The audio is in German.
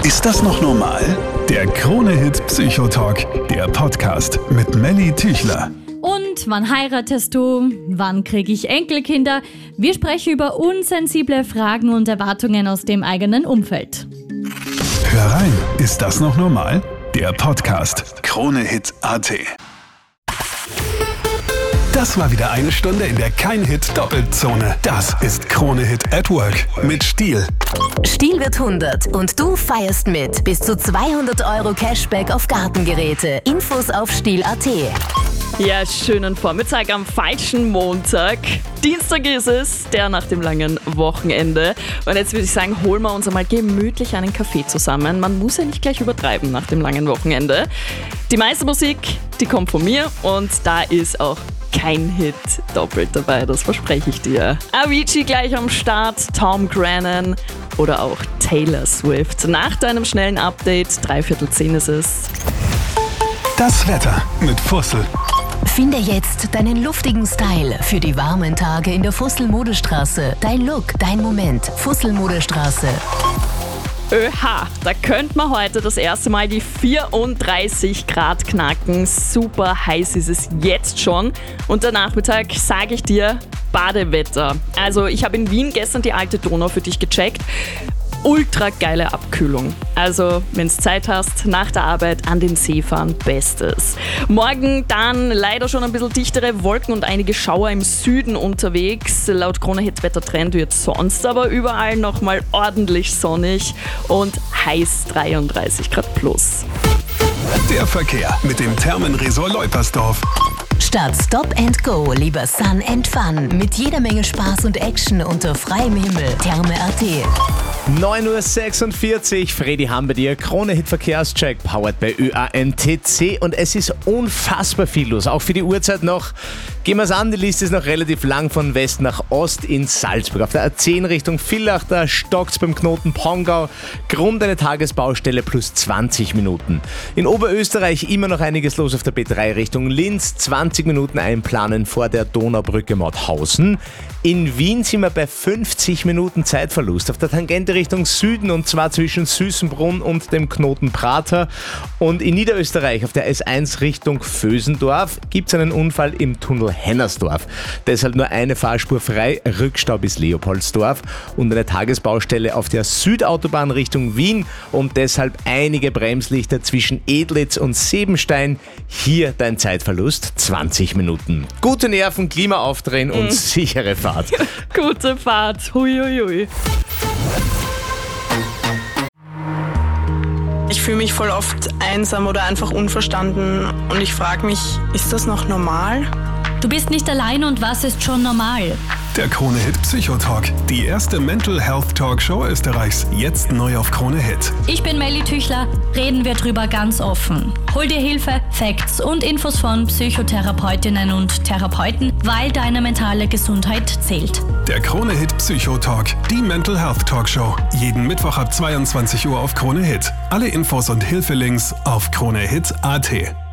Ist das noch normal? Der Krone-Hit Psychotalk, der Podcast mit Melly Tüchler. Und wann heiratest du? Wann kriege ich Enkelkinder? Wir sprechen über unsensible Fragen und Erwartungen aus dem eigenen Umfeld. Hör rein, ist das noch normal? Der Podcast Krone-Hit AT. Das war wieder eine Stunde, in der kein Hit doppelt Zone. Das ist Krone-Hit at Work mit Stiel. Stiel wird 100 und du feierst mit. Bis zu 200 € Cashback auf Gartengeräte. Infos auf Stiel.at. Ja, schönen Vormittag am falschen Montag. Dienstag ist es, der nach dem langen Wochenende. Und jetzt würde ich sagen, holen wir uns einmal gemütlich einen Kaffee zusammen. Man muss ja nicht gleich übertreiben nach dem langen Wochenende. Die meiste Musik, die kommt von mir und da ist auch kein Hit doppelt dabei, das verspreche ich dir. Avicii gleich am Start, Tom Grennan oder auch Taylor Swift. Nach deinem schnellen Update, 9:45 ist es. Das Wetter mit Fussel. Finde jetzt deinen luftigen Style für die warmen Tage in der Fussel-Modestraße. Dein Look, dein Moment. Fussel-Modestraße. Da könnte man heute das erste Mal die 34 Grad knacken. Super heiß ist es jetzt schon. Und der Nachmittag, sage ich dir, Badewetter. Also ich habe in Wien gestern die alte Donau für dich gecheckt. Ultra geile Abkühlung. Also, wenn du Zeit hast, nach der Arbeit an den See fahren, bestes. Morgen dann leider schon ein bisschen dichtere Wolken und einige Schauer im Süden unterwegs. Laut Krone-Hit Wettertrend wird sonst aber überall nochmal ordentlich sonnig und heiß 33 Grad plus. Der Verkehr mit dem Thermenresort Leupersdorf. Statt Stop and Go lieber Sun and Fun. Mit jeder Menge Spaß und Action unter freiem Himmel. Therme.at. 9:46 Uhr, Fredi haben bei dir, Krone-Hit Verkehrscheck, powered bei ÖANTC und es ist unfassbar viel los, auch für die Uhrzeit noch. Gehen wir es an, die Liste ist noch relativ lang von West nach Ost in Salzburg. Auf der A10 Richtung Villach, da stockt's beim Knoten Pongau, Grund eine Tagesbaustelle plus 20 Minuten. In Oberösterreich immer noch einiges los auf der B3 Richtung Linz, 20 Minuten einplanen vor der Donaubrücke Mauthausen. In Wien sind wir bei 50 Minuten Zeitverlust auf der Tangente Richtung Süden und zwar zwischen Süßenbrunn und dem Knoten Prater. Und in Niederösterreich auf der S1 Richtung Vösendorf gibt es einen Unfall im Tunnel Hennersdorf. Deshalb nur eine Fahrspur frei, Rückstau bis Leopoldsdorf und eine Tagesbaustelle auf der Südautobahn Richtung Wien und deshalb einige Bremslichter zwischen Edlitz und Sebenstein. Hier dein Zeitverlust 20 Minuten. Gute Nerven, Klima aufdrehen und sichere Fahrt. Gute Fahrt, hui. Ich fühle mich voll oft einsam oder einfach unverstanden und ich frage mich, ist das noch normal? Du bist nicht allein und was ist schon normal? Der Krone-Hit Psychotalk, die erste Mental Health Talkshow Österreichs, jetzt neu auf Krone-Hit. Ich bin Melly Tüchler, reden wir drüber ganz offen. Hol dir Hilfe, Facts und Infos von Psychotherapeutinnen und Therapeuten, weil deine mentale Gesundheit zählt. Der Krone-Hit Psychotalk, die Mental Health Talkshow, jeden Mittwoch ab 22 Uhr auf Krone-Hit. Alle Infos und Hilfelinks auf Krone-Hit.at.